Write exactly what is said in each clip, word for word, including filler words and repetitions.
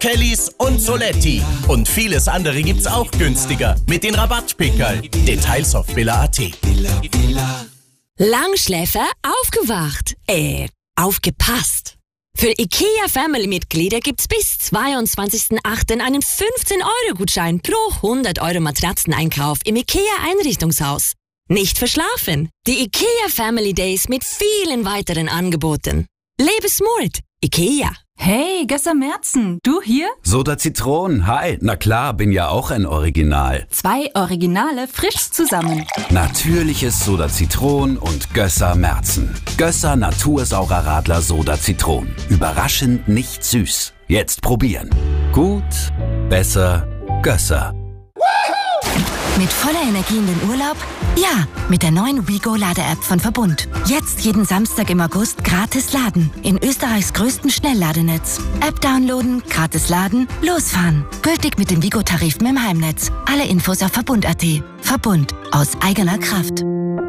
Kellys und Soletti. Und vieles andere gibt's auch günstiger mit den Rabattpickerl. Details auf villa punkt at. Langschläfer aufgewacht. Äh, aufgepasst. Für IKEA-Family-Mitglieder gibt's bis zweiundzwanzigsten achten einen fünfzehn-Euro-Gutschein pro hundert Euro Matratzeneinkauf im IKEA-Einrichtungshaus. Nicht verschlafen. Die IKEA Family Days mit vielen weiteren Angeboten. Lebe smart. IKEA. Hey, Gösser Merzen, du hier? Soda Zitron, hi. Na klar, bin ja auch ein Original. Zwei Originale frisch zusammen. Natürliches Soda Zitron und Gösser Merzen. Gösser Natursaurer Radler Soda Zitron. Überraschend nicht süß. Jetzt probieren. Gut, besser, Gösser. Mit voller Energie in den Urlaub? Ja, mit der neuen WeGo-Lade-App von Verbund. Jetzt jeden Samstag im August gratis laden. In Österreichs größtem Schnellladenetz. App downloaden, gratis laden, losfahren. Gültig mit dem WeGo-Tarif im Heimnetz. Alle Infos auf Verbund punkt at. Verbund. Aus eigener Kraft.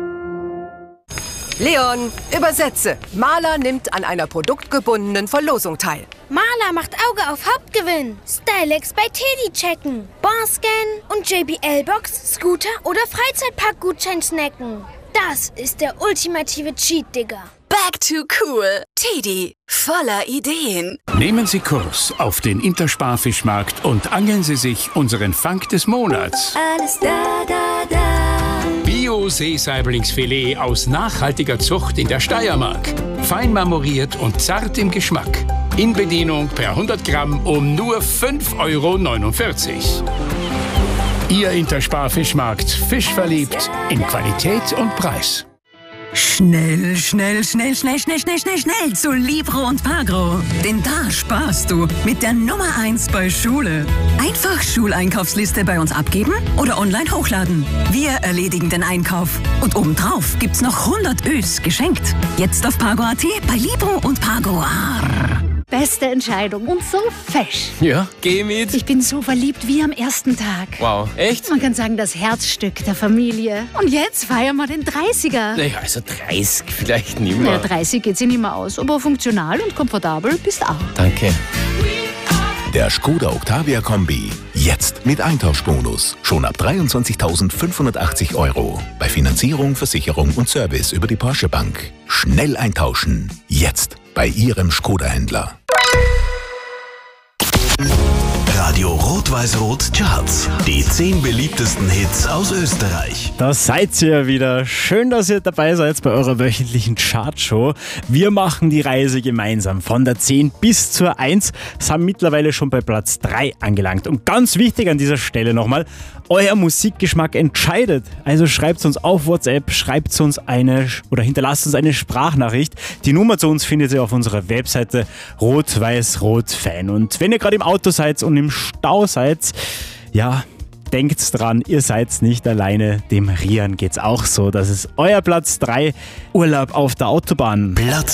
Leon, übersetze. Maler nimmt an einer produktgebundenen Verlosung teil. Maler macht Auge auf Hauptgewinn. Stylex bei Teddy checken. Barscan und J B L-Box, Scooter oder Freizeitpark-Gutschein snacken. Das ist der ultimative Cheat, Digga. Back to cool. Teddy, voller Ideen. Nehmen Sie Kurs auf den Intersparfischmarkt und angeln Sie sich unseren Fang des Monats. Alles da, da, da. Bio-Seesaiblingsfilet aus nachhaltiger Zucht in der Steiermark. Fein marmoriert und zart im Geschmack. In Bedienung per hundert Gramm um nur fünf Euro neunundvierzig. Ihr Intersparfischmarkt. Fisch verliebt in Qualität und Preis. Schnell, schnell, schnell, schnell, schnell, schnell, schnell, schnell zu Libro und Pagro. Denn da sparst du mit der Nummer eins bei Schule. Einfach Schuleinkaufsliste bei uns abgeben oder online hochladen. Wir erledigen den Einkauf. Und obendrauf gibt's noch hundert Ös geschenkt. Jetzt auf Pagro punkt at, bei Libro und Pagro. Arr. Beste Entscheidung und so fesch. Ja, geh mit. Ich bin so verliebt wie am ersten Tag. Wow, echt? Man kann sagen, das Herzstück der Familie. Und jetzt feiern wir den dreißiger. Naja, also dreißig vielleicht nicht mehr. Ja, dreißig geht sich nicht mehr aus, aber funktional und komfortabel bist auch. Danke. Der Skoda Octavia Kombi. Jetzt mit Eintauschbonus. Schon ab dreiundzwanzigtausendfünfhundertachtzig Euro. Bei Finanzierung, Versicherung und Service über die Porsche Bank. Schnell eintauschen. Jetzt bei Ihrem Skoda-Händler. Radio Rot-Weiß-Rot Charts. Die zehn beliebtesten Hits aus Österreich. Da seid ihr ja wieder. Schön, dass ihr dabei seid bei eurer wöchentlichen Chartshow. Wir machen die Reise gemeinsam von der zehn bis zur eins. Sind mittlerweile schon bei Platz drei angelangt. Und ganz wichtig an dieser Stelle nochmal, euer Musikgeschmack entscheidet. Also schreibt uns auf WhatsApp, schreibt uns eine oder hinterlasst uns eine Sprachnachricht. Die Nummer zu uns findet ihr auf unserer Webseite Rot-Weiß-Rot-Fan. Und wenn ihr gerade im Auto seid und im Stau seid, ja, denkt dran, ihr seid nicht alleine. Dem Rian geht's auch so. Das ist euer Platz drei, Urlaub auf der Autobahn. Platz